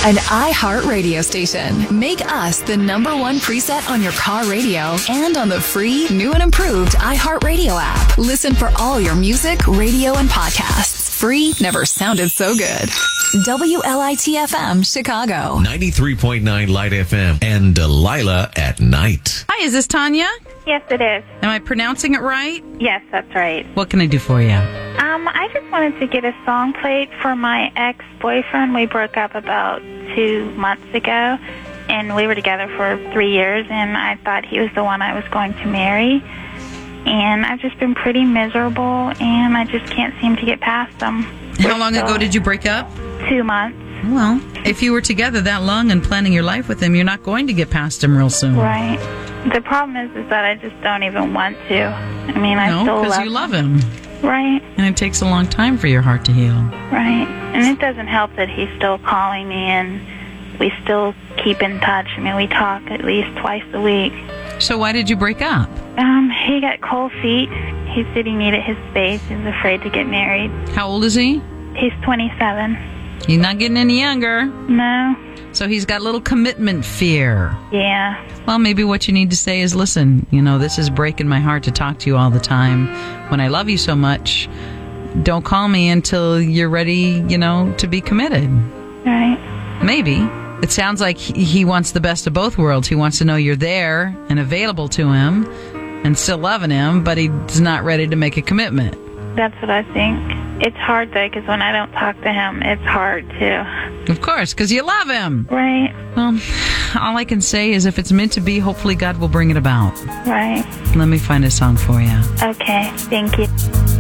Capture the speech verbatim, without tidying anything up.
An iHeart radio station. Make us the number one preset on your car radio and on the free, new and improved iHeart Radio app. Listen for all your music, radio, and podcasts. Free never sounded so good. W L I T F M, Chicago. ninety-three point nine Light F M and Delilah at night. Hi, is this Tanya? Yes, it is. Am I pronouncing it right? Yes, that's right. What can I do for you? Um, I just wanted to get a song played for my ex-boyfriend. We broke up about two months ago, and we were together for three years, and I thought he was the one I was going to marry. And I've just been pretty miserable, and I just can't seem to get past him. How long ago did you break up? Two months. Well, if you were together that long and planning your life with him, you're not going to get past him real soon. Right. The problem is, is that I just don't even want to. I mean, I no, still love because you love him. Right. And it takes a long time for your heart to heal. Right. And it doesn't help that he's still calling me, and we still keep in touch. I mean, we talk at least twice a week. So why did you break up? Um, he got cold feet. He said he needed his space. He's afraid to get married. How old is he? He's twenty-seven. He's not getting any younger. No. So he's got a little commitment fear. Yeah. Well, maybe what you need to say is, listen, you know, this is breaking my heart to talk to you all the time. When I love you so much, don't call me until you're ready, you know, to be committed. Right. Maybe. It sounds like he wants the best of both worlds. He wants to know you're there and available to him and still loving him, but he's not ready to make a commitment. That's what I think. It's hard, though, because when I don't talk to him, it's hard, too. Of course, because you love him. Right. Well, all I can say is if it's meant to be, hopefully God will bring it about. Right. Let me find a song for you. Okay. Thank you.